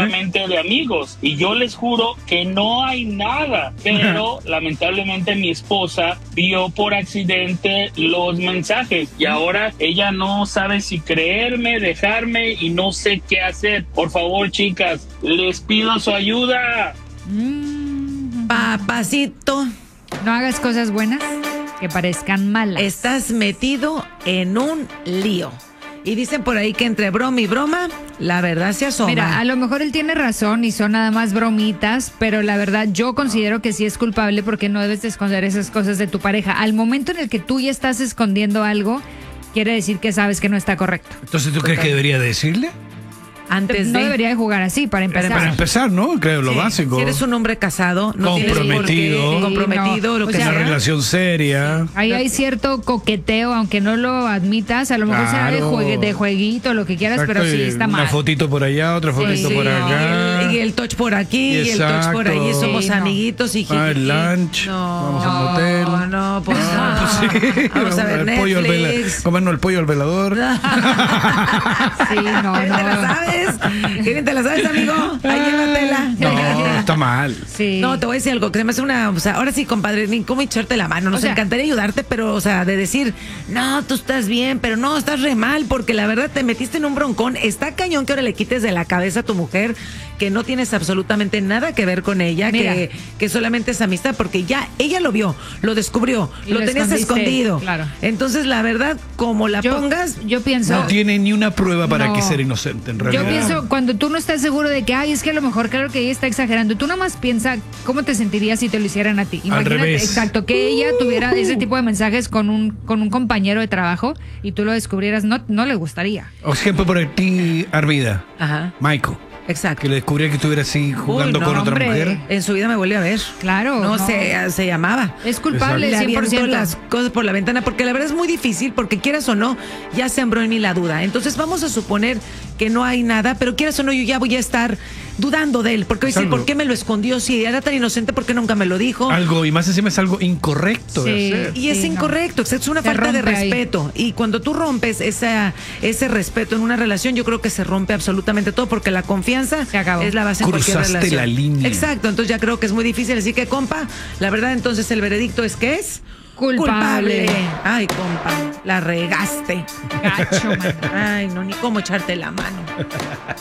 solamente de amigos. Y yo les juro que no hay nada. Pero lamentablemente mi esposa vio por accidente los mensajes y ahora ella no sabe si creerme, dejarme y no sé qué hacer. Por favor, chicas, les pido su ayuda. Papacito, No hagas cosas buenas que parezcan malas. estás metido en un lío. Y dicen por ahí que entre broma y broma, la verdad se asoma. Mira, a lo mejor él tiene razón y son nada más bromitas, pero la verdad yo considero que sí es culpable porque no debes de esconder esas cosas de tu pareja. Al momento en el que tú ya estás escondiendo algo, quiere decir que sabes que no está correcto. Entonces, ¿tú crees que debería decirle? Antes No de... debería de jugar así, para empezar. Para empezar, ¿no? Creo lo Sí, básico. Si eres un hombre casado, no tienes por qué Comprometido. comprometido, Sí, lo no, que o sea, Una sea. relación seria. Ahí hay cierto coqueteo, aunque no lo admitas, a lo mejor será Claro. de jueguito, lo que quieras, Exacto, pero sí y está una mal. fotito por allá, otra fotito sí, por no, acá. Y el touch por aquí, y el touch por ahí, Exacto. somos Sí, no. amiguitos y Ah, el jijiji. lunch, vamos al motel. No, pues Ah, no. pues sí. Vamos a ver El pollo al Netflix. comernos el pollo al velador. Sí, no, ¿Qué bien te la no. sabes? ¿Qué bien te la sabes, amigo? Ahí llévatela. No, está mal. Sí. No, te voy a decir algo, que se me hace una, o sea, ahora sí, compadre, ni cómo echarte la mano, nos O sea, encantaría ayudarte, pero, o sea, de decir, no, tú estás bien, pero no, estás re mal, porque la verdad te metiste en un broncón, está cañón que ahora le quites de la cabeza a tu mujer, que no tienes absolutamente nada que ver con ella, Mira. que solamente es amistad, porque ya ella lo vio, lo descubrió, Y lo lo tenías escondiste, escondido. claro. Entonces, la verdad, como la pongas, yo pienso... No tiene ni una prueba para No. que ser inocente, en realidad. Yo pienso, cuando tú no estás seguro de que, ay, es que a lo mejor claro que ella está exagerando, tú nada más piensa cómo te sentirías si te lo hicieran a ti. Imagínate, revés. exacto, que ella tuviera ese tipo de mensajes con un compañero de trabajo y tú lo descubrieras, no le gustaría. Por ejemplo, por ti, Armida. ajá, Michael. exacto. Que le descubriera que estuviera así jugando no, con otra hombre. mujer. En su vida me volvió a ver. Claro. No, no. se llamaba. Es culpable, Le aviento 100%. las cosas por la ventana, porque la verdad es muy difícil, porque quieras o no, ya sembró en mí la duda. Entonces vamos a suponer que no hay nada, pero quieras o no, yo ya voy a estar dudando de él, porque voy a decir, Algo. ¿por qué me lo escondió? Si era tan inocente, ¿por qué nunca me lo dijo? Algo, y más encima es algo incorrecto Sí. de hacer. Y es Sí, no. incorrecto, es una Se falta de rompe ahí. respeto. Y cuando tú rompes ese respeto en una relación, yo creo que se rompe absolutamente todo, porque la confianza Se acabó. es la base de cualquier Cruzaste relación. la línea. Exacto, entonces ya creo que es muy difícil. Así que, compa, la verdad, entonces el veredicto es que es Culpable. Ay, compa, la regaste. Gacho, man. Ay, no, ni cómo echarte la mano.